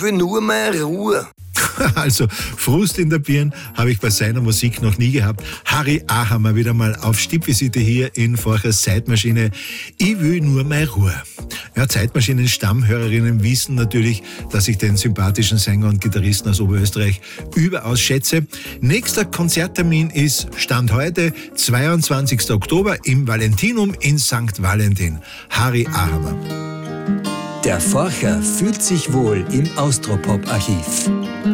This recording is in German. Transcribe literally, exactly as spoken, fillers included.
will nur mal Ruhe. Also Frust in der Birn habe ich bei seiner Musik noch nie gehabt. Harry Ahammer wieder mal auf Stippvisite hier in Forchers Zeitmaschine. Ich will nur mal Ruhe. Ja, Zeitmaschinen-Stammhörerinnen wissen natürlich, dass ich den sympathischen Sänger und Gitarristen aus Oberösterreich überaus schätze. Nächster Konzerttermin ist Stand heute, zweiundzwanzigster Oktober im Valentinum in Sankt Valentin. Harry Ahammer. Der Forcher fühlt sich wohl im Austropop-Archiv.